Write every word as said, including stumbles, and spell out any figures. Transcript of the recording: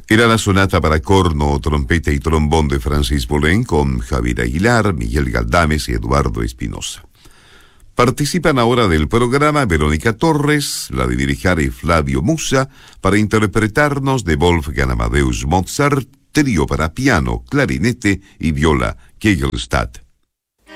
Era la sonata para corno, trompeta y trombón de Francis Poulenc con Javier Aguilar, Miguel Galdames y Eduardo Espinosa. Participan ahora del programa Verónica Torres, la de Dirijar y Flavio Musa, para interpretarnos de Wolfgang Amadeus Mozart, trío para piano, clarinete y viola, Kegelstadt.